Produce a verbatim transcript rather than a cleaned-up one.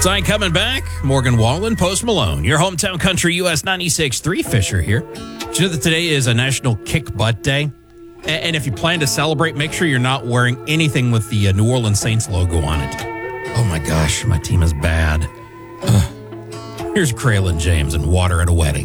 Sign coming back. Morgan Wallen, Post Malone. Your hometown country U S ninety-six point three Fisher here. Did you know that today is a National Kick Butt Day? And if you plan to celebrate, make sure you're not wearing anything with the New Orleans Saints logo on it. Oh my gosh, my team is bad. Ugh. Here's Kraylin James and Water at a Wedding.